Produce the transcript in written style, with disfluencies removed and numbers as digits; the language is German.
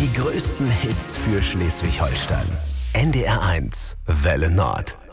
Die größten Hits für Schleswig-Holstein. NDR 1 Welle Nord.